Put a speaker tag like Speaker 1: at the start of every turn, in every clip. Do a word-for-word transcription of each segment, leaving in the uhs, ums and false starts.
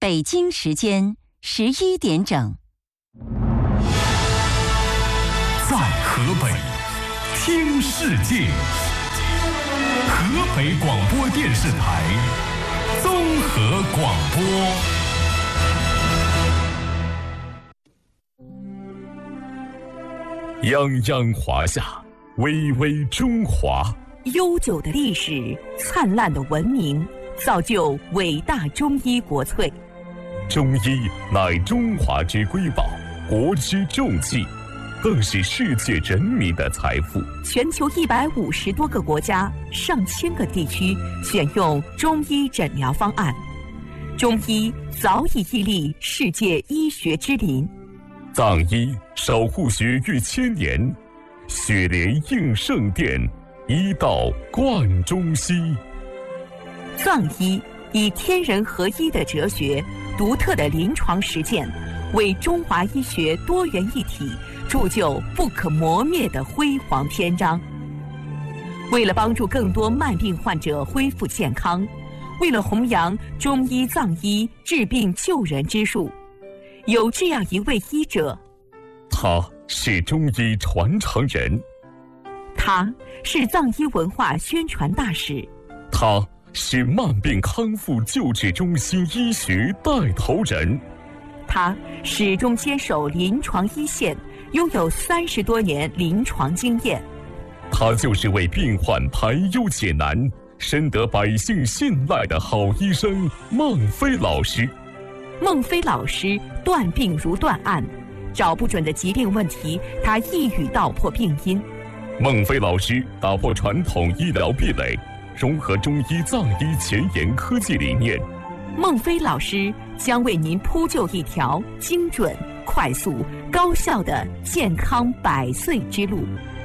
Speaker 1: 北京时间十一点整。
Speaker 2: 在河北听世界，河北广播电视台综合广播。泱泱华夏，巍巍中华。
Speaker 3: 悠久的历史，灿烂的文明，造就伟大中医国粹。
Speaker 2: 中医乃中华之瑰宝，国之重器，更是世界人民的财富。
Speaker 3: 全球一百五十多个国家、上千个地区选用中医诊疗方案，中医早已屹立世界医学之林。
Speaker 2: 藏医守护学逾千年，雪莲应圣殿，医道贯中西。
Speaker 3: 藏医以天人合一的哲学、独特的临床实践，为中华医学多元一体铸就不可磨灭的辉煌篇章。为了帮助更多慢病患者恢复健康，为了弘扬中医藏医治病救人之术，有这样一位医者，
Speaker 2: 他是中医传承人，
Speaker 3: 他是藏医文化宣传大使，
Speaker 2: 他是慢病康复救治中心医学带头人，
Speaker 3: 他始终坚守临床一线，拥有三十多年临床经验。
Speaker 2: 他就是为病患排忧解难、深得百姓信赖的好医生孟非老师。
Speaker 3: 孟非老师断病如断案，找不准的疾病问题，他一语道破病因。
Speaker 2: 孟非老师打破传统医疗壁垒，融合中医藏医前沿科技理念。
Speaker 3: 孟非老师将为您铺就一条精准、快速、高效的健康百岁之路。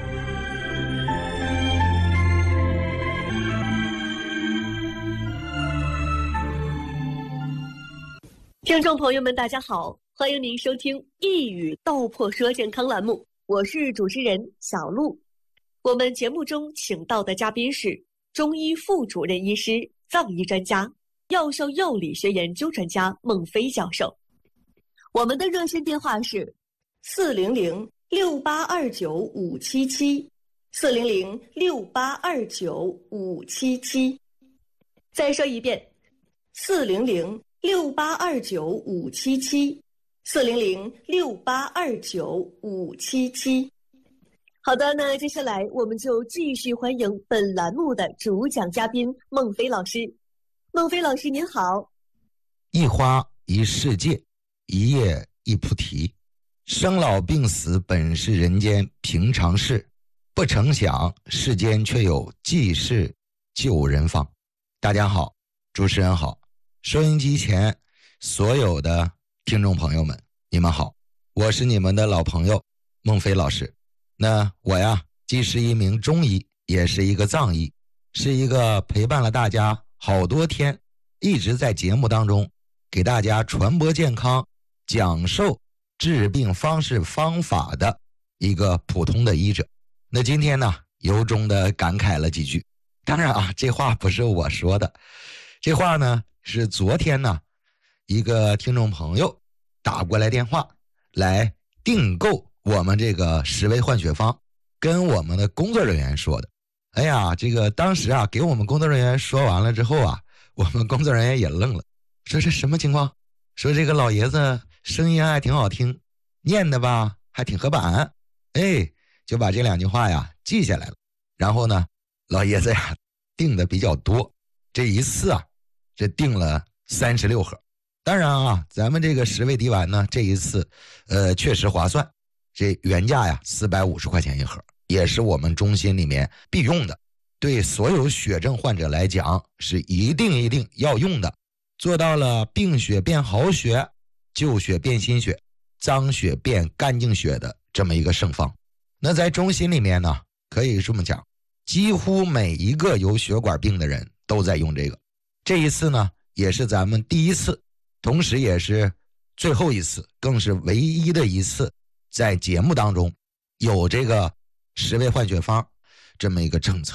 Speaker 4: 听众朋友们，大家好，欢迎您收听一语道破说健康栏目，我是主持人小璐。我们节目中请到的嘉宾是中医副主任医师、藏医专家、药效药理学研究专家孟非教授。我们的热线电话是四零零六八二九五七七，四零零六八二九五七七。再说一遍，四零零六八二九五七七，四零零六八二九五七七。好的，那接下来我们就继续欢迎本栏目的主讲嘉宾孟非老师。孟非老师您好。
Speaker 5: 一花一世界，一叶一菩提，生老病死本是人间平常事，不成想世间却有济世救人方。大家好，主持人好，收音机前所有的听众朋友们，你们好，我是你们的老朋友孟非老师。那我呀，既是一名中医，也是一个藏医，是一个陪伴了大家好多天，一直在节目当中给大家传播健康、讲授治病方式方法的一个普通的医者。那今天呢，由衷的感慨了几句。当然啊，这话不是我说的，这话呢是昨天呢一个听众朋友打过来电话来订购我们这个十味换血方，跟我们的工作人员说的。哎呀，这个当时啊给我们工作人员说完了之后啊，我们工作人员也愣了，说这什么情况？说这个老爷子声音还挺好听，念的吧还挺合板。哎，就把这两句话呀记下来了。然后呢，老爷子呀订的比较多，这一次啊这订了三十六盒。当然啊，咱们这个十味滴丸呢，这一次呃确实划算，这原价呀四百五十块钱一盒，也是我们中心里面必用的，对所有血症患者来讲是一定一定要用的，做到了病血变好血，旧血变新血，脏血变干净血的这么一个圣方。那在中心里面呢，可以这么讲，几乎每一个有血管病的人都在用这个。这一次呢也是咱们第一次，同时也是最后一次，更是唯一的一次在节目当中有这个十味换血方这么一个政策。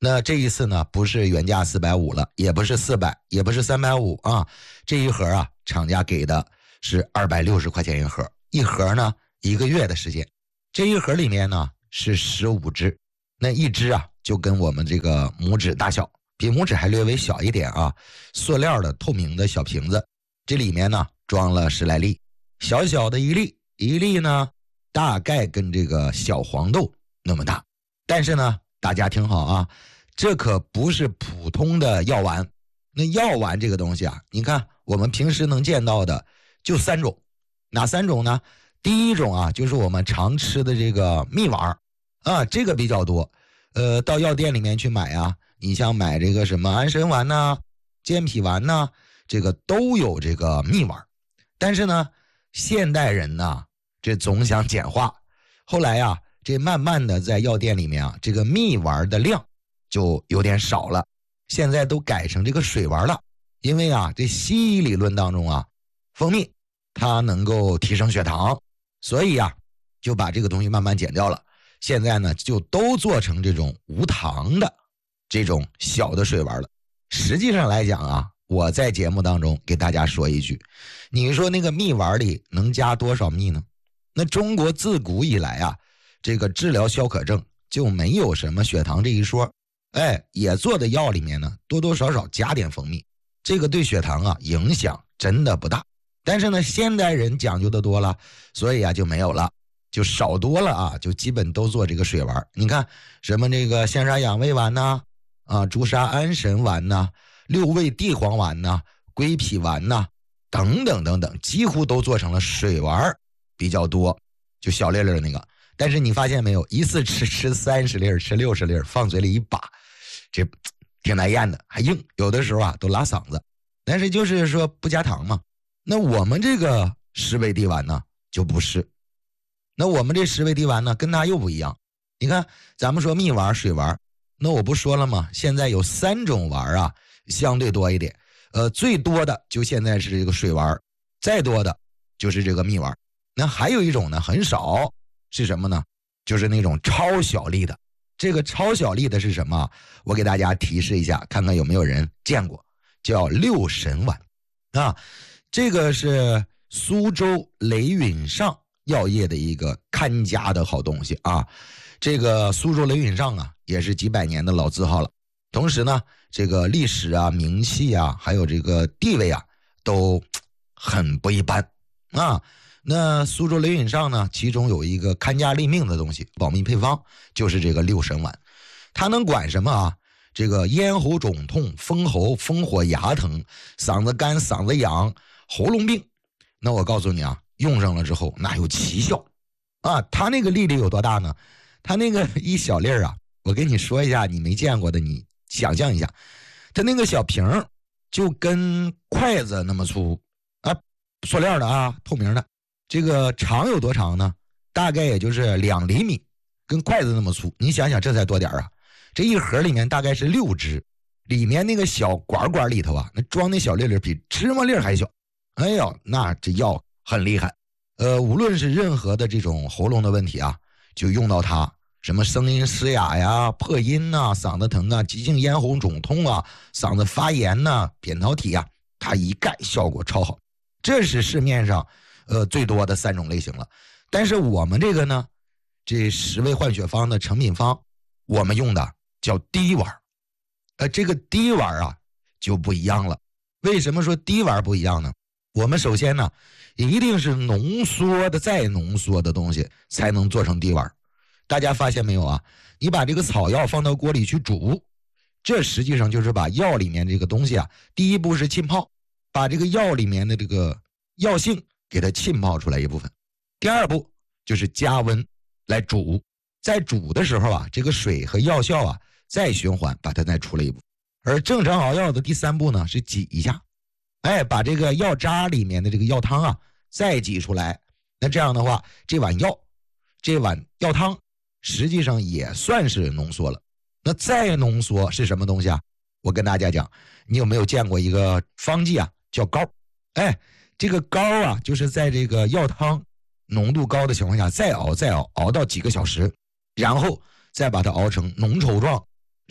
Speaker 5: 那这一次呢，不是原价四百五了，也不是四百，也不是三百五啊，这一盒啊，厂家给的是二百六十块钱一盒，一盒呢一个月的时间，这一盒里面呢是十五支，那一支啊就跟我们这个拇指大小，比拇指还略微小一点啊，塑料的透明的小瓶子，这里面呢装了十来粒，小小的一粒，一粒呢大概跟这个小黄豆那么大，但是呢大家听好啊，这可不是普通的药丸。那药丸这个东西啊，你看我们平时能见到的就三种，哪三种呢？第一种啊，就是我们常吃的这个蜜丸啊，这个比较多。呃，到药店里面去买啊，你像买这个什么安神丸呐、健脾丸呐，这个都有这个蜜丸。但是呢，现代人呢，这总想简化，后来呀、啊，这慢慢的在药店里面啊，这个蜜丸的量就有点少了，现在都改成这个水丸了。因为啊，这西医理论当中啊，蜂蜜它能够提升血糖，所以啊，就把这个东西慢慢减掉了。现在呢，就都做成这种无糖的这种小的水丸了。实际上来讲啊，我在节目当中给大家说一句，你说那个蜜丸里能加多少蜜呢？那中国自古以来啊，这个治疗消渴症就没有什么血糖这一说，哎，也做的药里面呢多多少少加点蜂蜜，这个对血糖啊影响真的不大。但是呢，现代人讲究的多了，所以啊就没有了，就少多了啊，就基本都做这个水丸。你看什么这个象沙养胃丸呐、啊，啊朱砂安神丸呐、啊，六味地黄丸呐、啊，归脾丸呐、啊，等等等等，几乎都做成了水丸比较多，就小粒粒那个。但是你发现没有，一次吃吃三十粒，吃六十粒，放嘴里一把，这挺难咽的，还硬，有的时候啊都拉嗓子。但是就是说不加糖嘛。那我们这个十味地丸呢就不是，那我们这十味地丸呢跟它又不一样。你看咱们说蜜丸水丸，那我不说了吗？现在有三种丸啊，相对多一点，呃，最多的就现在是这个水丸，再多的就是这个蜜丸。那还有一种呢很少，是什么呢？就是那种超小粒的。这个超小粒的是什么？我给大家提示一下，看看有没有人见过，叫六神丸啊。这个是苏州雷允上药业的一个看家的好东西啊。这个苏州雷允上啊，也是几百年的老字号了。同时呢，这个历史啊、名气啊，还有这个地位啊，都很不一般啊。那苏州雷允上呢，其中有一个看家立命的东西，保密配方，就是这个六神丸。它能管什么啊？这个咽喉肿痛、风喉、风火、牙疼、嗓子干、嗓子痒、喉咙病。那我告诉你啊，用上了之后那有奇效啊！它那个粒粒有多大呢？它那个一小粒啊，我跟你说一下，你没见过的，你想象一下，它那个小瓶就跟筷子那么粗啊，塑料的啊，透明的。这个长有多长呢？大概也就是两厘米，跟筷子那么粗。你想想这才多点啊！这一盒里面大概是六支，里面那个小管管里头啊，那装那小粒粒比芝麻粒还小。哎呦，那这药很厉害。呃，无论是任何的这种喉咙的问题啊，就用到它，什么声音嘶哑呀、破音呐、嗓子疼啊、急性咽喉肿痛啊、嗓子发炎呐、扁桃体啊，它一概效果超好。这是市面上呃最多的三种类型了。但是我们这个呢，这十味换血方的成品方，我们用的叫滴丸。呃，这个滴丸啊就不一样了。为什么说滴丸不一样呢？我们首先呢，一定是浓缩的再浓缩的东西才能做成滴丸。大家发现没有啊？你把这个草药放到锅里去煮，这实际上就是把药里面这个东西啊，第一步是浸泡，把这个药里面的这个药性给它浸泡出来一部分。第二步就是加温来煮，在煮的时候啊，这个水和药效啊再循环把它再出来一部分。而正常熬药的第三步呢是挤一下，哎，把这个药渣里面的这个药汤啊再挤出来。那这样的话，这碗药这碗药汤实际上也算是浓缩了。那再浓缩是什么东西啊？我跟大家讲，你有没有见过一个方剂啊，叫膏？哎，这个膏啊，就是在这个药汤浓度高的情况下再熬再熬，熬到几个小时，然后再把它熬成浓稠状，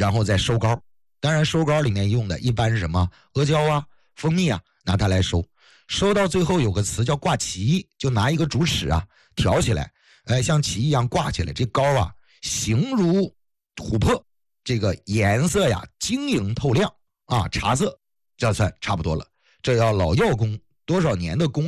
Speaker 5: 然后再收膏。当然收膏里面用的一般是什么阿胶啊、蜂蜜啊，拿它来收。收到最后有个词叫挂旗，就拿一个竹尺啊挑起来，哎，像旗一样挂起来，这膏啊形如琥珀，这个颜色呀晶莹透亮啊，茶色，这算差不多了。这要老药工多少年的功